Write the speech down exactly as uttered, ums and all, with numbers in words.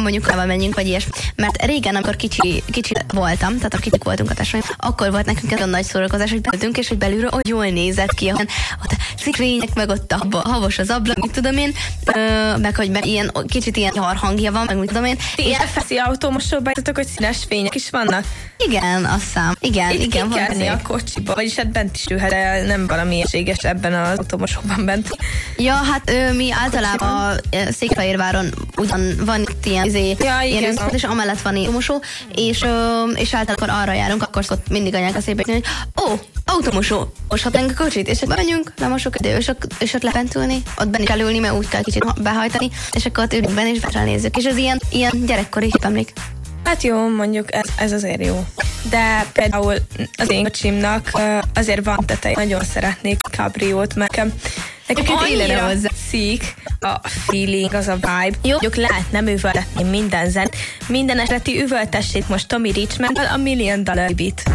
mondjuk hova menjünk, vagy ilyesmi. Mert régen, amikor kicsi, kicsi voltam, tehát a kicsik voltunk a testvéreim, akkor volt nekünk nagyon nagy szórakozás, hogy beültünk, és hogy belülről hogy jól nézett ki, ott a szikrények, meg ott a havos az ablak, mit tudom én, ö, meg hogy meg ilyen, kicsit ilyen harhangja van, meg mit tudom én. Ti ilyen feszi autómosóba álltatok, hogy színes fények is vannak? Igen, azt szám. Igen, Itt igen, ki van kell a kocsiba, vagyis hát bent is ülhet, de nem valami egységes ebben az autómosóban bent. Ja, hát ö, mi általában Székelyfehérváron ugyan van itt ilyen, izé, ja, ilyen üzlet, és amellett van automosó, és, ö, és általában arra járunk, akkor szokott mindig anyák a szépen, hogy ó, automosó, moshatnánk a kocsit, és akkor menjünk, lemosok, és, és ott lehet ülni, ott benne kell ülni, mert úgy kell kicsit behajtani, és akkor ott ülünk benne, és felnézzük. És ez ilyen, ilyen gyerekkori emlék. Hát jó, mondjuk ez, ez azért jó. De például az én kocsimnak azért van teteje. Nagyon szeretnék kabriót, mert nekem annyira szik a feeling, az a vibe. Jó, mondjuk lehetne üvöltetni minden zen. Minden esleti üvöltessék most Tommy Richmond-val a Million Dollar Beat.